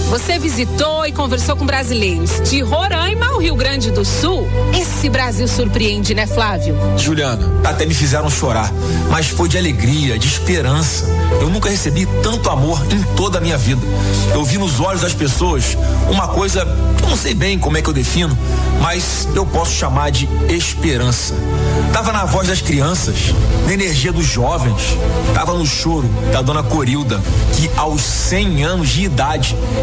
Você visitou e conversou com brasileiros de Roraima ao Rio Grande do Sul? Esse Brasil surpreende, né, Flávio? Juliana, até me fizeram chorar, mas foi de alegria, de esperança. Eu nunca recebi tanto amor em toda a minha vida. Eu vi nos olhos das pessoas uma coisa que eu não sei bem como é que eu defino, mas eu posso chamar de esperança. Tava na voz das crianças, na energia dos jovens, tava no choro da dona Corilda, que aos 100 anos de idade